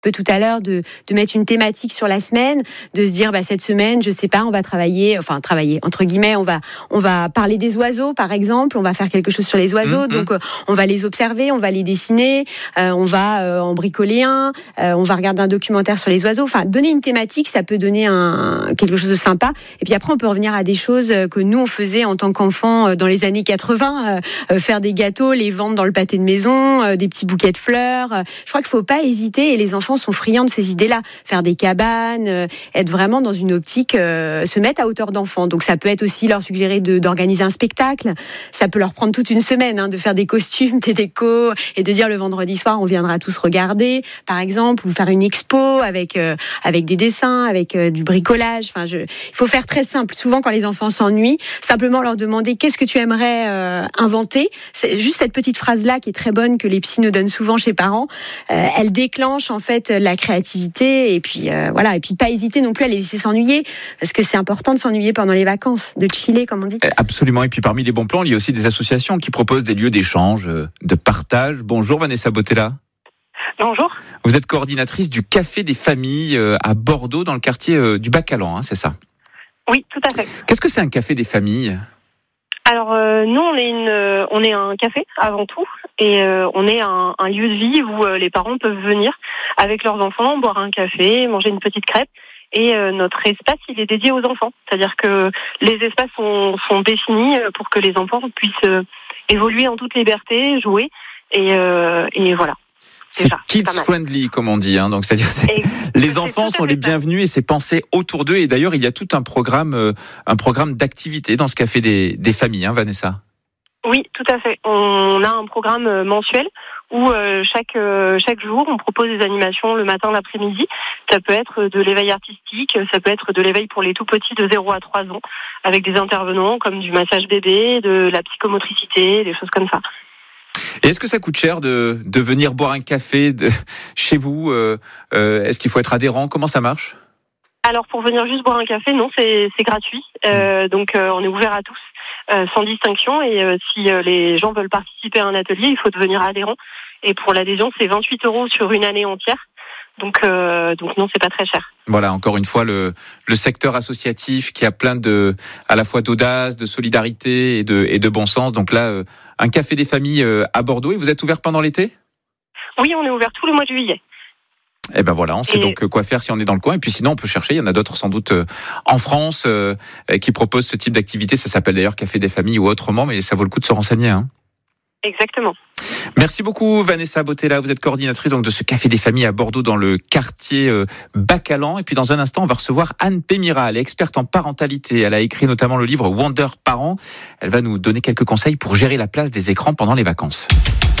tout à l'heure de mettre une thématique sur la semaine, de se dire cette semaine, je sais pas, on va travailler entre guillemets, on va parler des oiseaux par exemple, on va faire quelque chose sur les oiseaux, donc on va les observer, on va les dessiner, on va en bricoler un, on va regarder un documentaire sur les oiseaux, enfin donner une thématique, ça peut donner quelque chose de sympa, et puis après on peut revenir à des choses que nous on faisait en tant qu'enfants dans les années 80, faire des gâteaux, les vendre dans le pâté de maison, des petits bouquets de fleurs, je crois qu'il faut pas hésiter, et les enfants sont friands de ces idées-là. Faire des cabanes, être vraiment dans une optique, se mettre à hauteur d'enfant. Donc ça peut être aussi leur suggérer d'organiser un spectacle. Ça peut leur prendre toute une semaine de faire des costumes, des décos, et de dire le vendredi soir on viendra tous regarder, par exemple, ou faire une expo avec des dessins, avec du bricolage. Enfin, il faut faire très simple. Souvent quand les enfants s'ennuient, simplement leur demander qu'est-ce que tu aimerais inventer. C'est juste cette petite phrase-là qui est très bonne que les psys nous donnent souvent chez parents. Elle déclenche en fait la créativité, et puis voilà, et puis pas hésiter non plus à les laisser s'ennuyer, parce que c'est important de s'ennuyer pendant les vacances, de chiller comme on dit. Absolument, et puis parmi les bons plans, il y a aussi des associations qui proposent des lieux d'échange, de partage. Bonjour Vanessa Bottella. Bonjour. Vous êtes coordinatrice du Café des familles à Bordeaux, dans le quartier du Bacalan, c'est ça? Oui, tout à fait. Qu'est-ce que c'est un café des familles? Alors nous on est un café avant tout, et on est un lieu de vie où les parents peuvent venir avec leurs enfants, boire un café, manger une petite crêpe, et notre espace il est dédié aux enfants, c'est-à-dire que les espaces sont définis pour que les enfants puissent évoluer en toute liberté, jouer, et voilà. C'est kids friendly, comme on dit, donc c'est-à-dire les enfants sont les bienvenus et c'est pensé autour d'eux. Et d'ailleurs, il y a tout un programme d'activité dans ce café des familles, Vanessa. Oui, tout à fait. On a un programme mensuel où chaque jour, on propose des animations le matin, l'après-midi. Ça peut être de l'éveil artistique, ça peut être de l'éveil pour les tout petits de 0 à 3 ans, avec des intervenants comme du massage bébé, de la psychomotricité, des choses comme ça. Et est-ce que ça coûte cher de venir boire un café chez vous? Est-ce qu'il faut être adhérent? Comment ça marche? Alors pour venir juste boire un café, non, c'est gratuit. Donc on est ouvert à tous, sans distinction. Et si les gens veulent participer à un atelier, il faut devenir adhérent. Et pour l'adhésion, c'est 28 € sur une année entière. Donc non, c'est pas très cher. Voilà, encore une fois, le secteur associatif qui a plein à la fois d'audace, de solidarité et de bon sens. Donc là, un café des familles à Bordeaux. Et vous êtes ouvert pendant l'été? Oui, on est ouvert tout le mois de juillet. Eh ben voilà, on sait donc quoi faire si on est dans le coin. Et puis sinon, on peut chercher. Il y en a d'autres sans doute en France qui proposent ce type d'activité. Ça s'appelle d'ailleurs Café des familles ou autrement, mais ça vaut le coup de se renseigner. Exactement. Merci beaucoup Vanessa Bottella, vous êtes coordinatrice donc de ce Café des familles à Bordeaux dans le quartier Bacalan. Et puis dans un instant on va recevoir Anne Pémira, elle est experte en parentalité, elle a écrit notamment le livre Wonder Parents. Elle va nous donner quelques conseils pour gérer la place des écrans pendant les vacances.